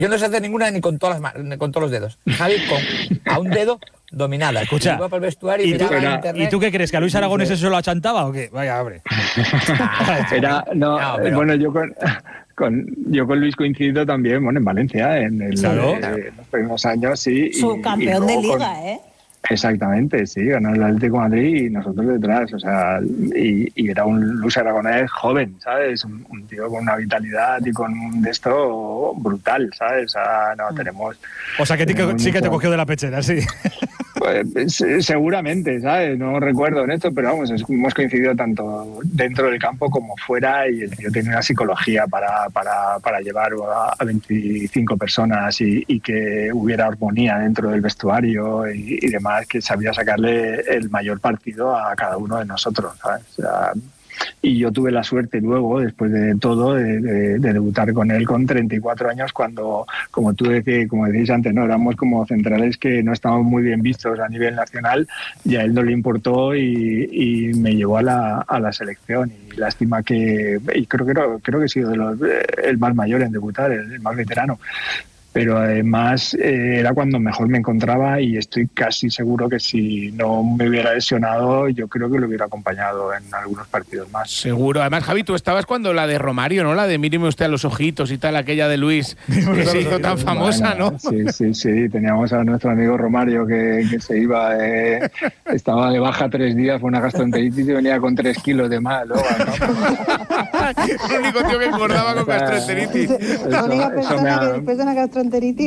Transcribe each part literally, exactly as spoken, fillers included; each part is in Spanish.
Yo no sé hacer ninguna ni con todas las ni con todos los dedos. Javi con a un dedo dominada. Escucha, iba para el vestuario y, ¿y, tú, miraba era, internet. ¿y tú qué crees? ¿Que a Luis Aragonés eso lo achantaba o qué? Vaya, hombre. Era, no, No, pero- bueno, yo con, con yo con Luis coincido también, bueno, en Valencia, en, el, Claro. eh, en los primeros años, sí. y- Subcampeón y de luego liga, con- ¿eh? Exactamente, sí, ganó el Atlético de Madrid y nosotros detrás, o sea, y, y era un Luis Aragonés joven, ¿sabes? Un, un tío con una vitalidad y con un de esto brutal, ¿sabes? O sea, no, tenemos... O sea, que sí que, tenemos sí que te mucho- cogió de la pechera, sí. Pues, se- seguramente, ¿sabes? No recuerdo en esto, pero vamos, es- hemos coincidido tanto dentro del campo como fuera y el tío tenía una psicología para, para, para llevar a, a veinticinco personas y, y que hubiera armonía dentro del vestuario y, y demás, que sabía sacarle el mayor partido a cada uno de nosotros, ¿sabes? O sea, y yo tuve la suerte luego, después de todo, de, de, de debutar con él con treinta y cuatro años, cuando, como tú decías, como decís antes, no éramos como centrales que no estaban muy bien vistos a nivel nacional, y a él no le importó y, y me llevó a la, a la selección. Y lástima que, y creo que creo, creo que he sido de los, el más mayor en debutar, el, el más veterano. Pero además eh, era cuando mejor me encontraba y estoy casi seguro que si no me hubiera lesionado, yo creo que lo hubiera acompañado en algunos partidos más. Seguro. Además, Javi, tú estabas cuando la de Romario, ¿no? La de míreme usted a los ojitos y tal, aquella de Luis, que se hizo tan famosa, Bueno, ¿no? Sí, sí, sí. Teníamos a nuestro amigo Romario que, que se iba, eh, estaba de baja tres días, fue una gastroenteritis y venía con tres kilos de más. Luego, ¿no? El único tío que engordaba con gastroenteritis. La única Eso- eso persona me ha- que después de una gastroenteritis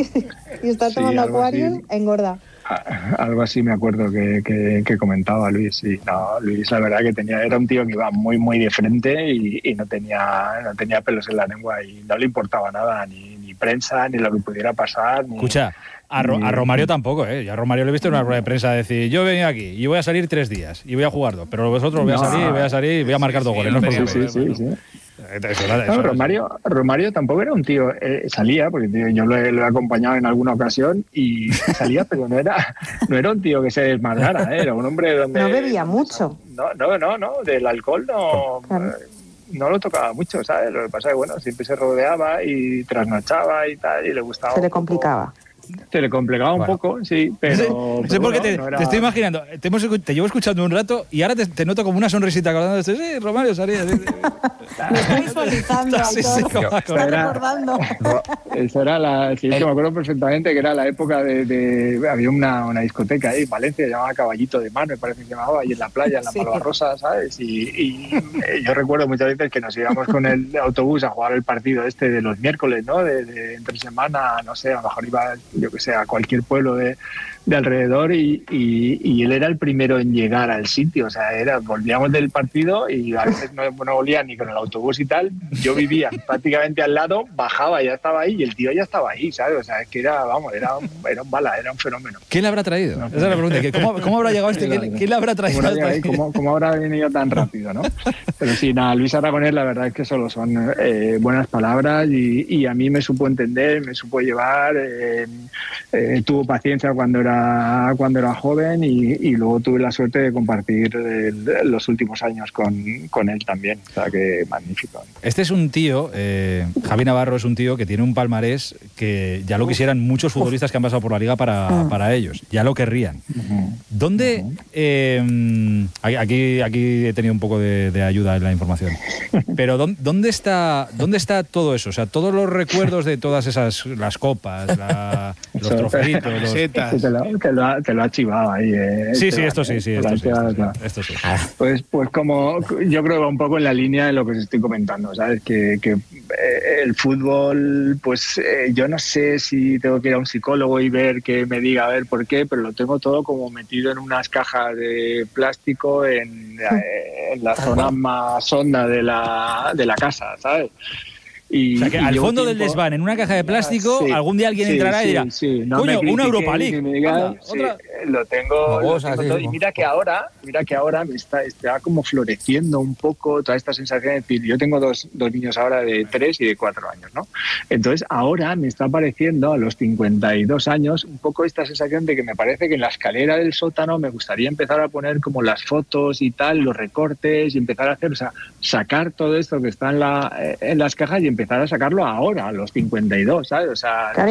y está Sí, tomando algo así. Aquarius, engorda. Algo así me acuerdo que, que, que comentaba Luis. Sí, no, Luis, la verdad que tenía, era un tío que iba muy, muy de frente y, y no tenía, no tenía pelos en la lengua y no le importaba nada, ni, ni prensa, ni lo que pudiera pasar. Ni, Escucha, a, Ro- a Romario tampoco, ¿eh? Yo a Romario le he visto en una rueda de prensa decir, yo vengo aquí y voy a salir tres días y voy a jugar dos, pero vosotros voy a No. salir, voy a salir y voy a marcar dos sí, goles. No es sí, posible. sí, sí, sí. Eso era- eso No, era- Romario, Romario tampoco era un tío, eh, salía, porque tío, yo lo he, lo he acompañado en alguna ocasión y salía, pero no era, no era un tío que se desmadrara, ¿eh? Era un hombre donde... No bebía mucho. No, no, no, no, del alcohol no, Claro. eh, no lo tocaba mucho, ¿sabes? Lo que pasa es que, bueno, siempre se rodeaba y trasnochaba y tal, y le gustaba Se le un poco- complicaba. Se le complicaba un Bueno. poco, sí, pero... Sé- pero sé por qué bueno, te, no era- te estoy imaginando. Te, hemos escu- te llevo escuchando un rato y ahora te, te noto como una sonrisita acordando. Sí, Romario salía. Sí, sí. Me estoy visualizando, Sí, sí, Aitor. como- Está Era- recordando. Esa era la, sí, es que El- me acuerdo perfectamente que era la época de, de- había una, una discoteca ahí en Valencia, se llamaba Caballito de Mano, me parece que se llamaba, ahí en la playa, en la Sí. Malvarrosa, ¿sabes? Y, y, eh, yo recuerdo muchas veces que nos íbamos con el autobús a jugar el partido este de los miércoles, ¿no? De, de entre semana, no sé, a lo mejor iba, yo que sé, a cualquier pueblo de, de alrededor y, y, y él era el primero en llegar al sitio, o sea, era, volvíamos del partido y a veces no, no volía ni con el autobús y tal, yo vivía prácticamente al lado, bajaba, ya estaba ahí y el tío ya estaba ahí, ¿sabes? O sea, es que era, vamos, era un, era un bala, era un fenómeno. ¿Qué le habrá traído? Esa es la pregunta. que ¿Cómo, cómo habrá llegado este? ¿Qué, qué le habrá traído? ¿Cómo, hasta habrá- ahí? cómo- cómo habrá venido tan rápido, no? Pero sí, nada, Luis Aragonés, la verdad es que solo son eh, buenas palabras y, y a mí me supo entender, me supo llevar, eh, eh, tuvo paciencia cuando era, cuando era joven y, y luego tuve la suerte de compartir el- los últimos años con, con él también, o sea que magnífico. Este es un tío, eh, Javi Navarro es un tío que tiene un palmarés que ya lo quisieran muchos futbolistas que han pasado por la liga para, para ellos, ya lo querrían. Ujú. ¿Dónde, eh, aquí, aquí he tenido un poco de, de ayuda en la información, pero ¿dónde, dónde, está, ¿dónde está todo eso? O sea, todos los recuerdos de todas esas, las copas, la, los Eso- trofeitos, los... Setas. Te lo, te lo ha, te lo ha chivado ahí. Eh, Sí, sí, Esteban, esto sí, eh, sí, te lo esto ha sí, chivado, esto sí, claro. esto sí. Pues, pues como yo creo que va un poco en la línea de lo que os estoy comentando, ¿sabes? Que, que eh, el fútbol, pues eh, yo no sé si tengo que ir a un psicólogo y ver que me diga a ver por qué, pero lo tengo todo como metido en unas cajas de plástico en, eh, en la zona más honda de la, de la casa, ¿sabes? Y, O sea, que y al llevo fondo del tiempo- desván, en una caja de plástico, Sí, algún día alguien sí, entrará y sí, dirá, sí, no coño, me una Europa critiquéis League. ni me digáis, Anda, sí, otra. lo tengo, Como lo bolsas, tengo sí, todo. Y como- mira que ahora, mira que ahora me está, está como floreciendo un poco toda esta sensación de decir, yo tengo dos, dos niños ahora de tres y de cuatro años, ¿no? Entonces ahora me está apareciendo a los cincuenta y dos años un poco esta sensación de que me parece que en la escalera del sótano me gustaría empezar a poner como las fotos y tal, los recortes y empezar a hacer, o sea, sacar todo esto que está en, la, en las cajas y empezar a sacarlo ahora, a los cincuenta y dos, ¿sabes? O sea, Claro,